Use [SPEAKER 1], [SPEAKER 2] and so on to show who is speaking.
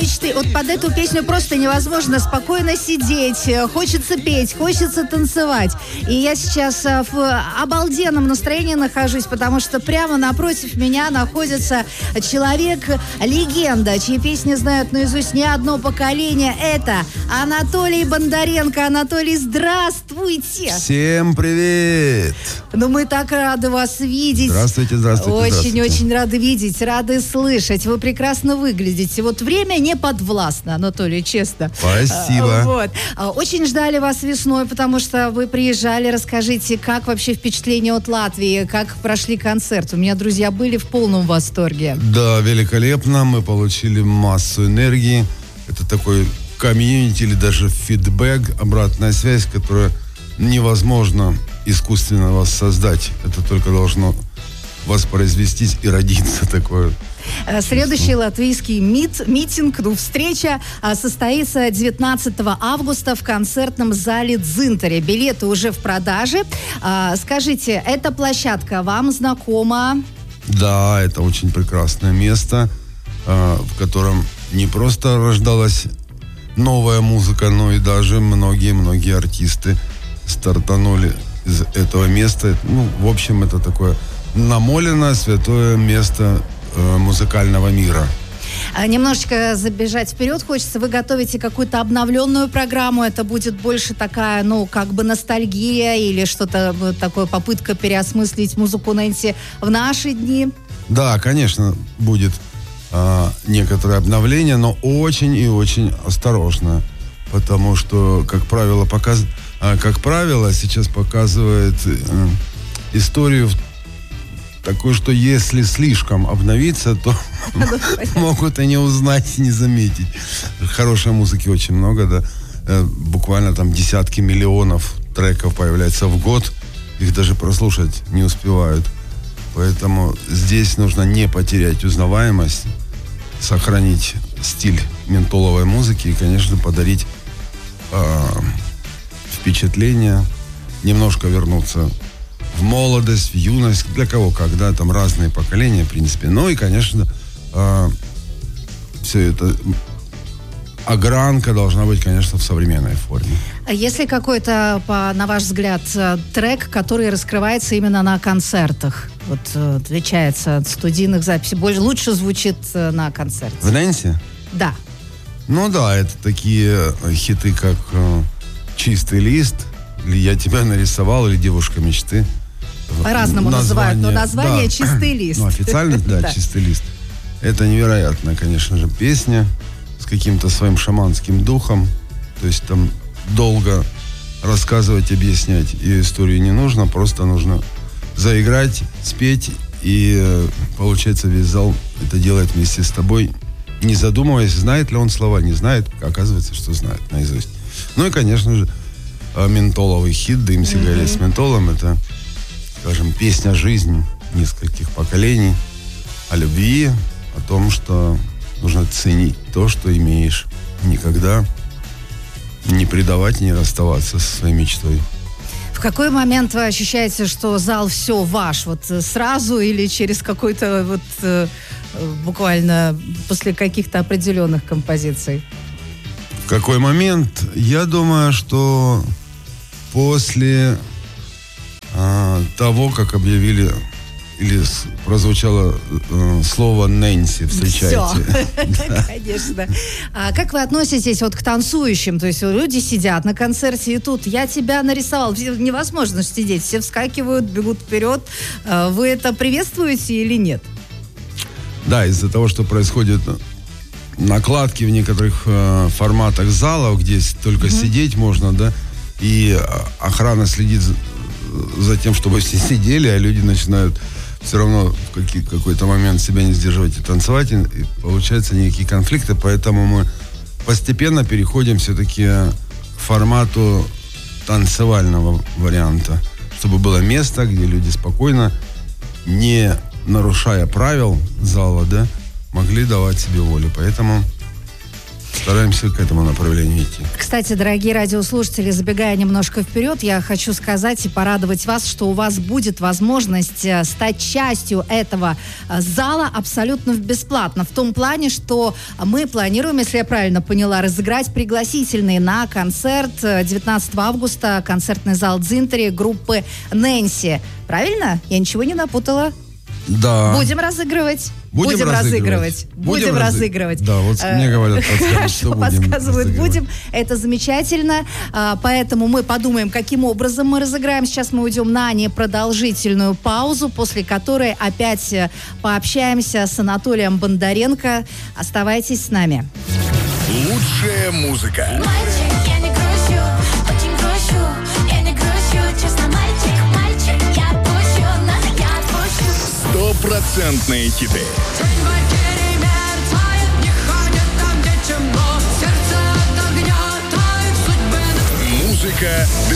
[SPEAKER 1] мечты. Вот под эту песню просто невозможно спокойно сидеть. Хочется петь, хочется танцевать. И я сейчас в обалденном настроении нахожусь, потому что прямо напротив меня находится человек-легенда, чьи песни знают наизусть не одно поколение. Это Анатолий Бондаренко. Анатолий, здравствуйте!
[SPEAKER 2] Всем привет!
[SPEAKER 1] Ну, мы так рады вас видеть.
[SPEAKER 2] Здравствуйте, здравствуйте.
[SPEAKER 1] Очень рады видеть, рады слышать. Вы прекрасно выглядите. Вот время не подвластно, Анатолий, честно.
[SPEAKER 2] Спасибо.
[SPEAKER 1] Вот. Очень ждали вас весной, потому что вы приезжали. Расскажите, как вообще впечатление от Латвии, как прошли концерт? У меня друзья были в полном восторге.
[SPEAKER 2] Да, великолепно. Мы получили массу энергии. Это такой комьюнити или даже фидбэк, обратная связь, которая невозможно искусственно воссоздать. Это только должно воспроизвестись и родиться такое.
[SPEAKER 1] Следующий латвийский митинг, встреча состоится 19 августа в концертном зале «Дзинтаре». Билеты уже в продаже. Скажите, эта площадка вам знакома?
[SPEAKER 2] Да, это очень прекрасное место, в котором не просто рождалась новая музыка, но и даже многие артисты стартанули из этого места. Ну, в общем, это такое намоленное святое место музыкального мира.
[SPEAKER 1] Немножечко забежать вперед хочется. Вы готовите какую-то обновленную программу? Это будет больше такая, как бы ностальгия или что-то такое, попытка переосмыслить музыку Нэнси в наши дни?
[SPEAKER 2] Да, конечно, будет некоторое обновление, но очень и очень осторожно. Потому что, как правило, сейчас показывает историю такую, что если слишком обновиться, то могут и не узнать, и не заметить. Хорошей музыки очень много, да. Буквально там десятки миллионов треков появляется в год. Их даже прослушать не успевают. Поэтому здесь нужно не потерять узнаваемость, сохранить стиль ментоловой музыки и, конечно, подарить впечатление, немножко вернуться в молодость, в юность, для кого когда, там разные поколения, в принципе. Ну и, конечно, все это, огранка должна быть, конечно, в современной форме.
[SPEAKER 1] А если какой-то, на ваш взгляд, трек, который раскрывается именно на концертах, отличается от студийных записей, лучше звучит на концерте?
[SPEAKER 2] В Нэнси?
[SPEAKER 1] Да.
[SPEAKER 2] Ну да, это такие хиты, как «Чистый лист», или «Я тебя нарисовал», или «Девушка мечты».
[SPEAKER 1] По-разному называют, но название да. «Чистый лист».
[SPEAKER 2] Ну, официально, да, «Чистый лист». Это невероятная, конечно же, песня с каким-то своим шаманским духом. То есть там долго рассказывать, объяснять ее историю не нужно, просто нужно заиграть, спеть, и получается весь зал это делает вместе с тобой, не задумываясь, знает ли он слова, не знает, оказывается, что знает наизусть. Ну и, конечно же, ментоловый хит «Дым сигарет с ментолом» — это, скажем, песня жизни нескольких поколений о любви, о том, что нужно ценить то, что имеешь, никогда не предавать и не расставаться со своей мечтой.
[SPEAKER 1] В какой момент вы ощущаете, что зал все ваш? Сразу или через какой-то буквально после каких-то определенных композиций?
[SPEAKER 2] В какой момент? Я думаю, что после того, как объявили или прозвучало слово «Нэнси», встречайте.
[SPEAKER 1] Все, конечно. А как вы относитесь к танцующим? То есть люди сидят на концерте, и тут «Я тебя нарисовал». Невозможно сидеть, все вскакивают, бегут вперед. Вы это приветствуете или нет?
[SPEAKER 2] Да, из-за того, что происходит накладки в некоторых форматах залов, где только сидеть можно, да, и охрана следит за тем, чтобы все сидели, а люди начинают все равно в какой-то момент себя не сдерживать и танцевать, и получаются некие конфликты, поэтому мы постепенно переходим все-таки к формату танцевального варианта, чтобы было место, где люди спокойно, не нарушая правил зала, да, могли давать себе волю. Поэтому стараемся к этому направлению идти.
[SPEAKER 1] Кстати, дорогие радиослушатели, забегая немножко вперед, я хочу сказать и порадовать вас, что у вас будет возможность стать частью этого зала абсолютно бесплатно. В том плане, что мы планируем, если я правильно поняла, разыграть пригласительные на концерт 19 августа, концертный зал Дзинтери группы Нэнси. Правильно? Я ничего не напутала?
[SPEAKER 2] Да.
[SPEAKER 1] Будем разыгрывать.
[SPEAKER 2] Будем разыгрывать. Да, вот мне говорят,
[SPEAKER 1] хорошо, подсказывают, будем. Это замечательно. Поэтому мы подумаем, каким образом мы разыграем. Сейчас мы уйдем на непродолжительную паузу, после которой опять пообщаемся с Анатолием Бондаренко. Оставайтесь с нами.
[SPEAKER 3] Лучшая музыка.
[SPEAKER 4] Мальчик, я не грущу, очень грущу. Я не грущу, честно, мальчик, я отпущу, но я отпущу.
[SPEAKER 3] 100% хиты. Музыка